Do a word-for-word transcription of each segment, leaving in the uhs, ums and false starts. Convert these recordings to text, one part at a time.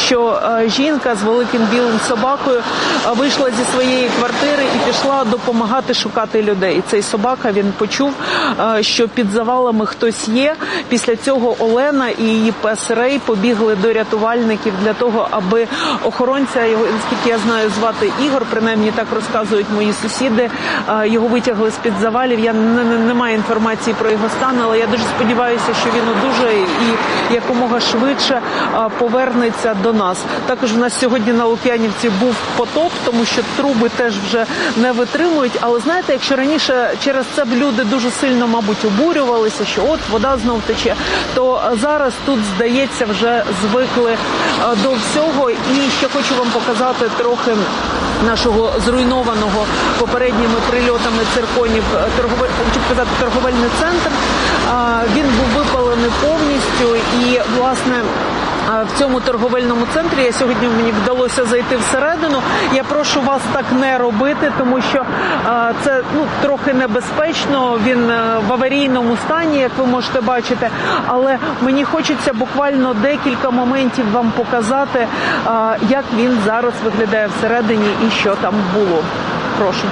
що жінка з великим білим собакою вийшла зі своєї квартири і пішла допомагати шукати людей. Цей собака, він почув, що під завалами хтось є. Після цього Олена і її пес Рей побігли до рятувальників для того, аби охоронця, його, наскільки я знаю, звати Ігор, принаймні так розказують мої сусіди, його витягли з-під завалів. Я не, не, не маю інформації про його стан, але я дуже сподіваюся, що він одужає і якомога швидше повернеться до нас. Також у нас сьогодні на Лук'янівці був потоп, тому що труби теж вже не витримують. Але знаєте, якщо раніше через це б люди дуже сильно, мабуть, обурювалися, що от вода знов тече, то зараз тут, здається, вже звикли до всього. І ще хочу вам показати трохи нашого зруйнованого попередніми прильотами цирконів торговель... хочу сказати, торговельний центр. Він був випалений повністю і, власне, в цьому торговельному центрі, я сьогодні, мені вдалося зайти всередину, я прошу вас так не робити, тому що а, це ну, трохи небезпечно, він а, в аварійному стані, як ви можете бачити, але мені хочеться буквально декілька моментів вам показати, а, як він зараз виглядає всередині і що там було. Прошу.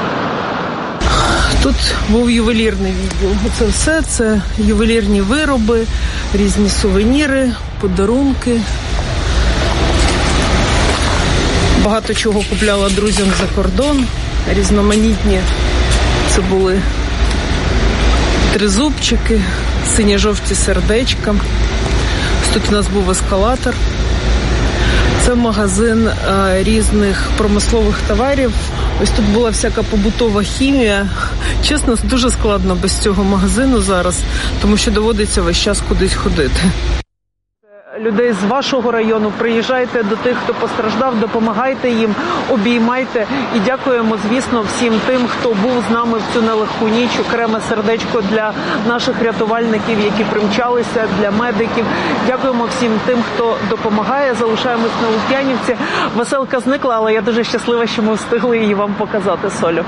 Тут був ювелірний відділ. Це все, це ювелірні вироби, різні сувеніри, подарунки. Багато чого купляла друзям за кордон, різноманітні. Це були тризубчики, синьо-жовті сердечка. Ось тут у нас був ескалатор. Це магазин а, різних промислових товарів. Ось тут була всяка побутова хімія. Чесно, дуже складно без цього магазину зараз, тому що доводиться весь час кудись ходити. Людей з вашого району, приїжджайте до тих, хто постраждав, допомагайте їм, обіймайте. І дякуємо, звісно, всім тим, хто був з нами в цю нелегку ніч. Окреме сердечко для наших рятувальників, які примчалися, для медиків. Дякуємо всім тим, хто допомагає. Залишаємось на Лук'янівці. Веселка зникла, але я дуже щаслива, що ми встигли її вам показати, Солю.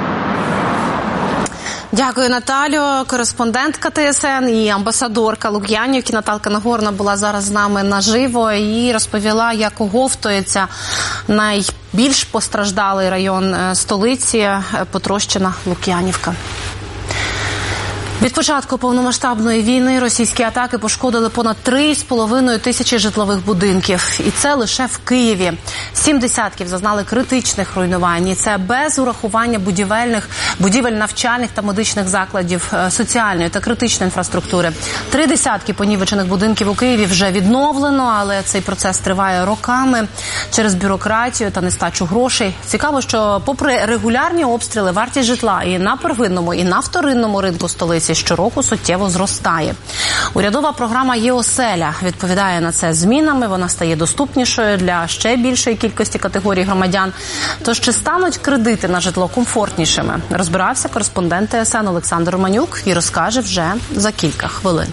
Дякую, Наталю. Кореспондентка ТСН і амбасадорка Лук'янівки Наталка Нагорна була зараз з нами наживо і розповіла, як оговтується найбільш постраждалий район столиці – потрощена Лук'янівка. Від початку повномасштабної війни російські атаки пошкодили понад три з половиною тисячі житлових будинків. І це лише в Києві. Сім десятків зазнали критичних руйнувань. І це без урахування будівельних, будівель навчальних та медичних закладів, соціальної та критичної інфраструктури. Три десятки понівечених будинків у Києві вже відновлено, але цей процес триває роками через бюрократію та нестачу грошей. Цікаво, що попри регулярні обстріли, вартість житла і на первинному, і на вторинному ринку столиці щороку суттєво зростає. Урядова програма «Є-оселя» відповідає на це змінами. Вона стає доступнішою для ще більшої кількості категорій громадян. Тож чи стануть кредити на житло комфортнішими? Розбирався кореспондент ТСН Олександр Романюк і розкаже вже за кілька хвилин.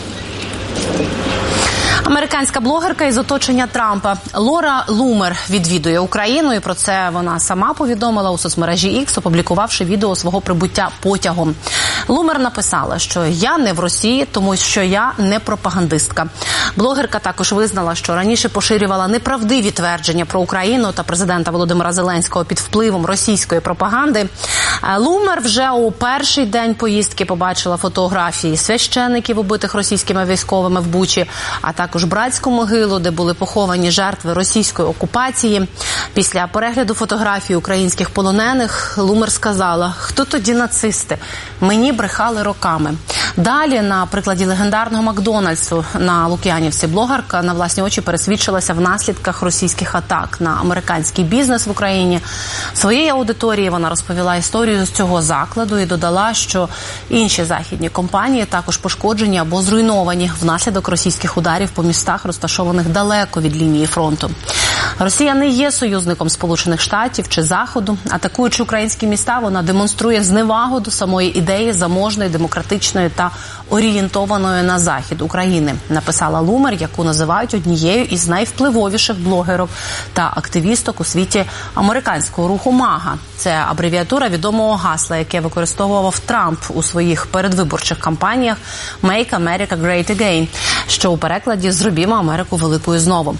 Американська блогерка із оточення Трампа Лора Лумер відвідує Україну, і про це вона сама повідомила у соцмережі Ікс, опублікувавши відео свого прибуття потягом. Лумер написала, що «я не в Росії, тому що я не пропагандистка». Блогерка також визнала, що раніше поширювала неправдиві твердження про Україну та президента Володимира Зеленського під впливом російської пропаганди. Лумер вже у перший день поїздки побачила фотографії священників, убитих російськими військовими в Бучі, а також братську могилу, де були поховані жертви російської окупації. Після перегляду фотографій українських полонених Лумер сказала: «Хто тоді нацисти? Мені брехали роками». Далі, на прикладі легендарного Макдональдсу на Лук'янівці, блогерка на власні очі пересвідчилася в наслідках російських атак на американський бізнес в Україні. Своїй аудиторії вона розповіла історію з цього закладу і додала, що інші західні компанії також пошкоджені або зруйновані внаслідок російських ударів по містах, розташованих далеко від лінії фронту. Росія не є союзником Сполучених Штатів чи Заходу. Атакуючи українські міста, вона демонструє зневагу до самої ідеї заможної, демократичної та орієнтованої на Захід України, написала Лумер, яку називають однією із найвпливовіших блогерок та активісток у світі американського руху МАГА. Це абревіатура відомого гасла, яке використовував Трамп у своїх передвиборчих кампаніях «Make America Great Again», що у перекладі «Зробімо Америку великою знову».